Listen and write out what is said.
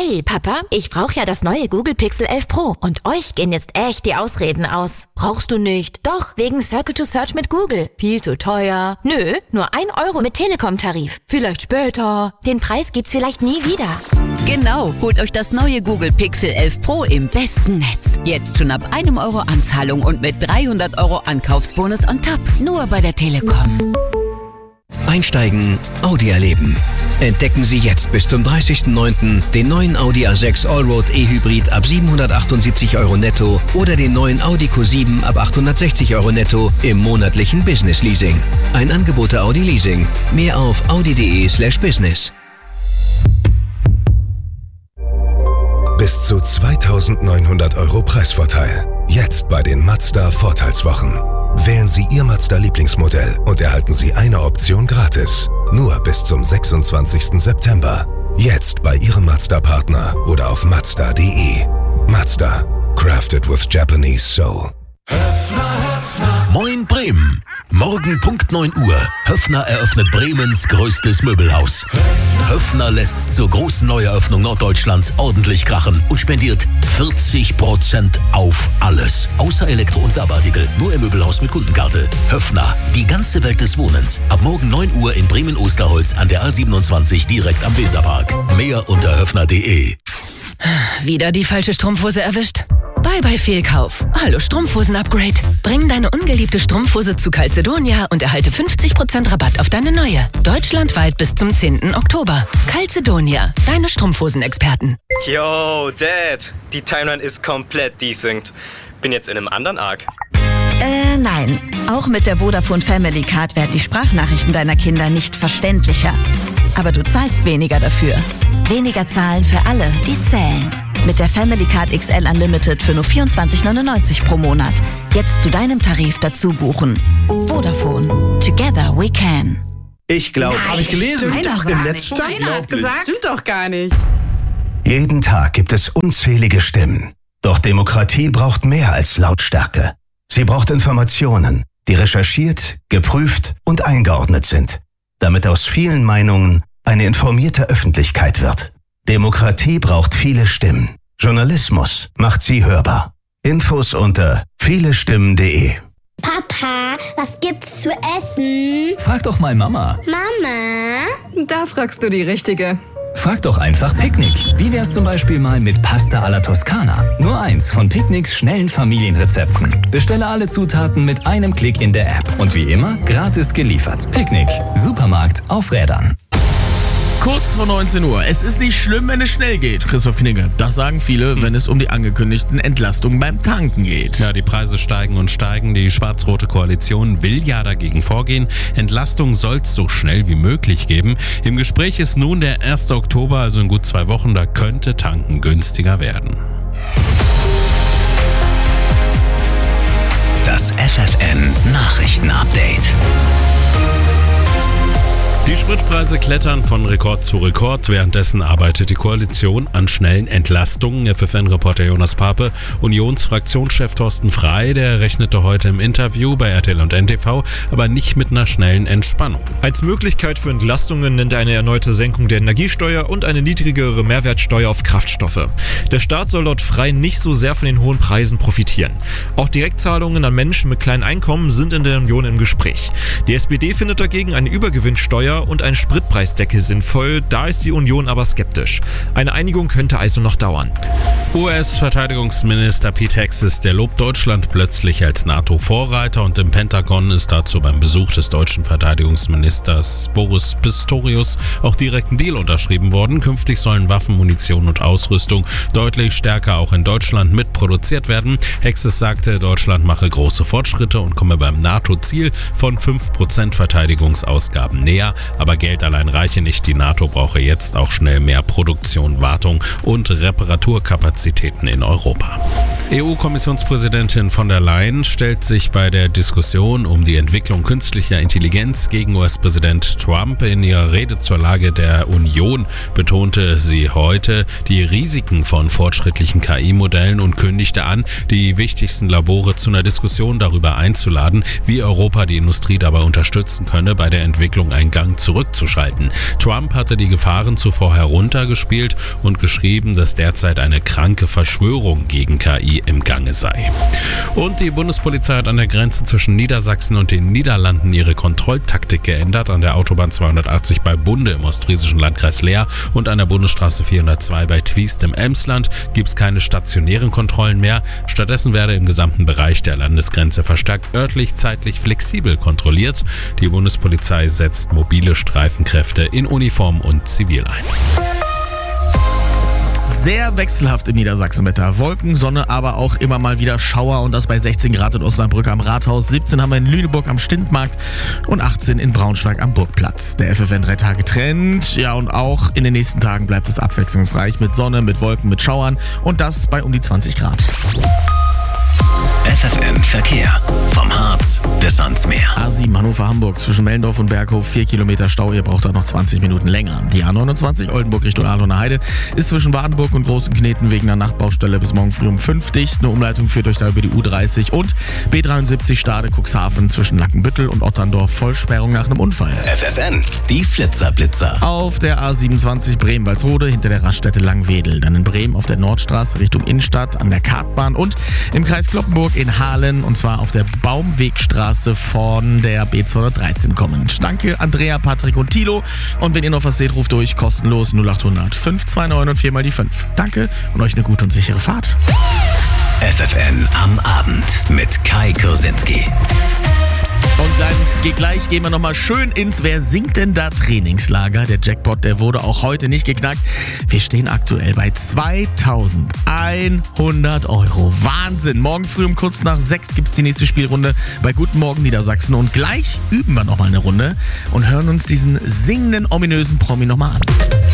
Hey Papa, ich brauche ja das neue Google Pixel 11 Pro und euch gehen jetzt echt die Ausreden aus. Brauchst du nicht? Doch, wegen Circle to Search mit Google. Viel zu teuer. Nö, nur 1 Euro mit Telekom-Tarif. Vielleicht später. Den Preis gibt's vielleicht nie wieder. Genau, holt euch das neue Google Pixel 11 Pro im besten Netz. Jetzt schon ab 1 Euro Anzahlung und mit 300 Euro Ankaufsbonus on top. Nur bei der Telekom. Einsteigen, Audi erleben. Entdecken Sie jetzt bis zum 30.09. den neuen Audi A6 Allroad E-Hybrid ab 778 Euro netto oder den neuen Audi Q7 ab 860 Euro netto im monatlichen Business Leasing. Ein Angebot der Audi Leasing. Mehr auf audi.de/business. Bis zu 2.900 Euro Preisvorteil. Jetzt bei den Mazda Vorteilswochen. Wählen Sie Ihr Mazda-Lieblingsmodell und erhalten Sie eine Option gratis. Nur bis zum 26. September. Jetzt bei Ihrem Mazda-Partner oder auf Mazda.de. Mazda. Crafted with Japanese Soul. Moin Bremen. Morgen Punkt 9 Uhr. Höffner eröffnet Bremens größtes Möbelhaus. Höffner lässt zur großen Neueröffnung Norddeutschlands ordentlich krachen und spendiert 40% auf alles. Außer Elektro- und Werbeartikel. Nur im Möbelhaus mit Kundenkarte. Höffner. Die ganze Welt des Wohnens. Ab morgen 9 Uhr in Bremen-Osterholz an der A27 direkt am Weserpark. Mehr unter höffner.de. Wieder die falsche Strumpfhose erwischt? Bye Fehlkauf. Hallo Strumpfhosen-Upgrade. Bring deine ungeliebte Strumpfhose zu Calzedonia und erhalte 50% Rabatt auf deine neue. Deutschlandweit bis zum 10. Oktober. Calzedonia, deine Strumpfhosen-Experten. Yo, Dad. Die Timeline ist komplett desynced. Bin jetzt in einem anderen Arc. Nein. Auch mit der Vodafone Family Card werden die Sprachnachrichten deiner Kinder nicht verständlicher. Aber du zahlst weniger dafür. Weniger zahlen für alle, die zählen. Mit der Family Card XL Unlimited für nur 24,99 pro Monat. Jetzt zu deinem Tarif dazu buchen. Vodafone. Together we can. Ich glaube, habe ich gelesen. Im Netz stand. Keiner hat gesagt. Stimmt doch gar nicht. Jeden Tag gibt es unzählige Stimmen. Doch Demokratie braucht mehr als Lautstärke. Sie braucht Informationen, die recherchiert, geprüft und eingeordnet sind, damit aus vielen Meinungen eine informierte Öffentlichkeit wird. Demokratie braucht viele Stimmen. Journalismus macht sie hörbar. Infos unter vielestimmen.de. Papa, was gibt's zu essen? Frag doch mal Mama. Mama? Da fragst du die Richtige. Frag doch einfach Picknick. Wie wär's zum Beispiel mal mit Pasta alla Toskana? Nur eins von Picknicks schnellen Familienrezepten. Bestelle alle Zutaten mit einem Klick in der App. Und wie immer, gratis geliefert. Picknick. Supermarkt auf Rädern. Kurz vor 19 Uhr. Es ist nicht schlimm, wenn es schnell geht, Christoph Knigge. Das sagen viele, wenn es um die angekündigten Entlastungen beim Tanken geht. Ja, die Preise steigen und steigen. Die schwarz-rote Koalition will ja dagegen vorgehen. Entlastung soll es so schnell wie möglich geben. Im Gespräch ist nun der 1. Oktober, also in gut 2 Wochen. Da könnte Tanken günstiger werden. Das FFN Nachrichten-Update. Die Spritpreise klettern von Rekord zu Rekord. Währenddessen arbeitet die Koalition an schnellen Entlastungen. FFN-Reporter Jonas Pape, Unionsfraktionschef Thorsten Frey, der rechnete heute im Interview bei RTL und NTV, aber nicht mit einer schnellen Entspannung. Als Möglichkeit für Entlastungen nennt er eine erneute Senkung der Energiesteuer und eine niedrigere Mehrwertsteuer auf Kraftstoffe. Der Staat soll laut Frey nicht so sehr von den hohen Preisen profitieren. Auch Direktzahlungen an Menschen mit kleinen Einkommen sind in der Union im Gespräch. Die SPD findet dagegen eine Übergewinnsteuer und einen Spritpreisdeckel sinnvoll, da ist die Union aber skeptisch. Eine Einigung könnte also noch dauern. US-Verteidigungsminister Pete Hegseth, der lobt Deutschland plötzlich als NATO-Vorreiter und im Pentagon ist dazu beim Besuch des deutschen Verteidigungsministers Boris Pistorius auch direkt ein Deal unterschrieben worden. Künftig sollen Waffen, Munition und Ausrüstung deutlich stärker auch in Deutschland mitproduziert werden. Hegseth sagte, Deutschland mache große Fortschritte und komme beim NATO-Ziel von 5% Verteidigungsausgaben näher. Aber Geld allein reiche nicht. Die NATO brauche jetzt auch schnell mehr Produktion, Wartung und Reparaturkapazität Kapazitäten in Europa. EU-Kommissionspräsidentin von der Leyen stellt sich bei der Diskussion um die Entwicklung künstlicher Intelligenz gegen US-Präsident Trump. In ihrer Rede zur Lage der Union betonte sie heute die Risiken von fortschrittlichen KI-Modellen und kündigte an, die wichtigsten Labore zu einer Diskussion darüber einzuladen, wie Europa die Industrie dabei unterstützen könne, bei der Entwicklung einen Gang zurückzuschalten. Trump hatte die Gefahren zuvor heruntergespielt und geschrieben, dass derzeit eine kranke Verschwörung gegen KI im Gange sei. Und die Bundespolizei hat an der Grenze zwischen Niedersachsen und den Niederlanden ihre Kontrolltaktik geändert. An der Autobahn 280 bei Bunde im ostfriesischen Landkreis Leer und an der Bundesstraße 402 bei Twiest im Emsland gibt es keine stationären Kontrollen mehr. Stattdessen werde im gesamten Bereich der Landesgrenze verstärkt örtlich, zeitlich flexibel kontrolliert. Die Bundespolizei setzt mobile Streifenkräfte in Uniform und Zivil ein. Sehr wechselhaft im Niedersachsenwetter. Wolken, Sonne, aber auch immer mal wieder Schauer und das bei 16 Grad in Osnabrück am Rathaus, 17 haben wir in Lüneburg am Stintmarkt und 18 in Braunschweig am Burgplatz. Der FFN 3-Tage-Trend, ja, und auch in den nächsten Tagen bleibt es abwechslungsreich mit Sonne, mit Wolken, mit Schauern und das bei um die 20 Grad. FFN Verkehr. Vom Harz bis ans Meer. A7 Hannover-Hamburg zwischen Mellendorf und Berghof 4 Kilometer Stau. Ihr braucht da noch 20 Minuten länger. Die A29 Oldenburg Richtung Ahlener Heide ist zwischen Wadenburg und Großenkneten wegen einer Nachtbaustelle bis morgen früh um 5 dicht. Eine Umleitung führt euch da über die U30 und B73 Stade Cuxhaven zwischen Lackenbüttel und Otterndorf Vollsperrung nach einem Unfall. FFN, die Flitzer-Blitzer. Auf der A27 Bremen-Walsrode hinter der Raststätte Langwedel. Dann in Bremen auf der Nordstraße Richtung Innenstadt an der Kartbahn und im Kreis Cloppenburg in Hahlen und zwar auf der Baumwegstraße von der B213 kommend. Danke Andrea, Patrick und Thilo und wenn ihr noch was seht, ruft durch kostenlos 0800 529 und 4 mal die 5. Danke und euch eine gute und sichere Fahrt. FFN am Abend mit Kai Kursinski. Und dann gleich gehen wir nochmal schön ins Wer singt denn da Trainingslager. Der Jackpot, der wurde auch heute nicht geknackt. Wir stehen aktuell bei 2.100 Euro. Wahnsinn. Morgen früh um kurz nach 6 gibt es die nächste Spielrunde bei Guten Morgen Niedersachsen. Und gleich üben wir nochmal eine Runde und hören uns diesen singenden, ominösen Promi nochmal an.